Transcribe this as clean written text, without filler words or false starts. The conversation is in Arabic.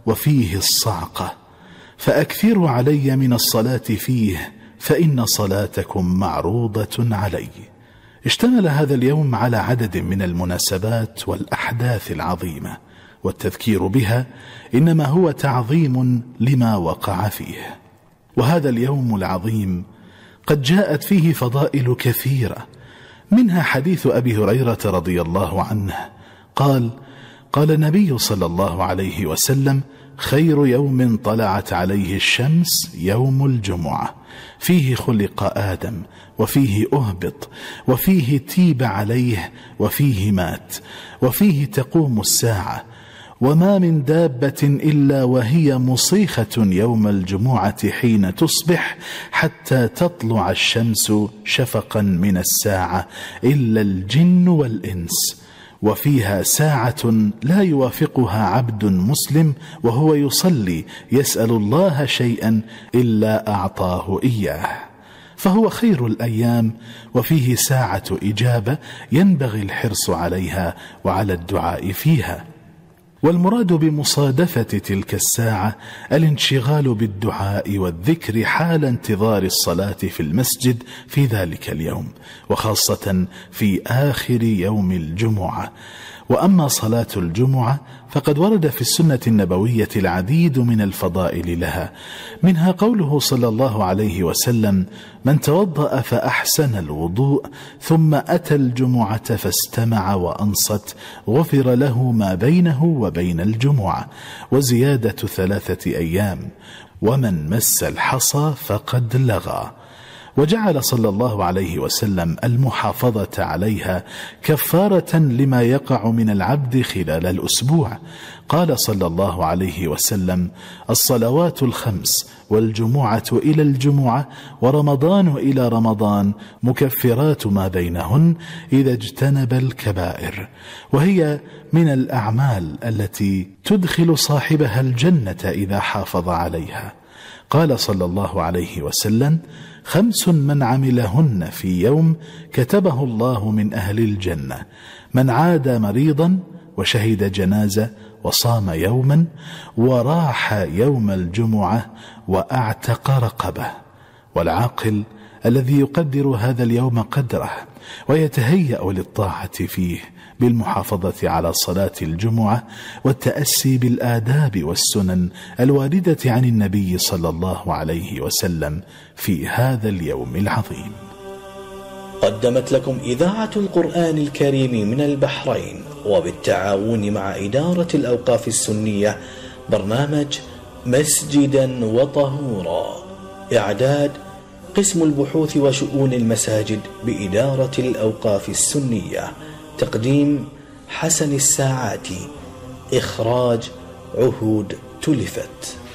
وفيه الصعقة، فأكثروا علي من الصلاة فيه فإن صلاتكم معروضة علي. اشتمل هذا اليوم على عدد من المناسبات والأحداث العظيمة، والتذكير بها إنما هو تعظيم لما وقع فيه. وهذا اليوم العظيم قد جاءت فيه فضائل كثيرة، منها حديث أبي هريرة رضي الله عنه قال النبي صلى الله عليه وسلم: خير يوم طلعت عليه الشمس يوم الجمعة، فيه خلق آدم، وفيه أهبط، وفيه تيب عليه، وفيه مات، وفيه تقوم الساعة، وما من دابة إلا وهي مصيخة يوم الجمعة حين تصبح حتى تطلع الشمس شفقا من الساعة إلا الجن والإنس، وفيها ساعة لا يوافقها عبد مسلم وهو يصلي يسأل الله شيئا إلا أعطاه إياه، فهو خير الأيام، وفيه ساعة إجابة ينبغي الحرص عليها وعلى الدعاء فيها. والمراد بمصادفة تلك الساعة الانشغال بالدعاء والذكر حال انتظار الصلاة في المسجد في ذلك اليوم، وخاصة في آخر يوم الجمعة. وأما صلاة الجمعة فقد ورد في السنة النبوية العديد من الفضائل لها، منها قوله صلى الله عليه وسلم: من توضأ فأحسن الوضوء ثم أتى الجمعة فاستمع وأنصت غفر له ما بينه وبين الجمعة، وزيادة 3 أيام، ومن مس الحصى فقد لغى. وجعل صلى الله عليه وسلم المحافظة عليها كفارة لما يقع من العبد خلال الأسبوع. قال صلى الله عليه وسلم: الصلوات الخمس والجمعة إلى الجمعة ورمضان إلى رمضان مكفرات ما بينهن إذا اجتنب الكبائر، وهي من الأعمال التي تدخل صاحبها الجنة إذا حافظ عليها. قال صلى الله عليه وسلم: 5 من عملهن في يوم كتبه الله من أهل الجنة: من عاد مريضا، وشهد جنازة، وصام يوما، وراح يوم الجمعة، وأعتق رقبة. والعاقل الذي يقدر هذا اليوم قدره ويتهيأ للطاعة فيه بالمحافظة على صلاة الجمعة والتأسي بالآداب والسنن الواردة عن النبي صلى الله عليه وسلم في هذا اليوم العظيم. قدمت لكم إذاعة القرآن الكريم من البحرين وبالتعاون مع إدارة الأوقاف السنية برنامج مسجدا وطهورا، إعداد قسم البحوث وشؤون المساجد بإدارة الأوقاف السنية، تقديم حسن الساعاتي، إخراج عهود تلفت.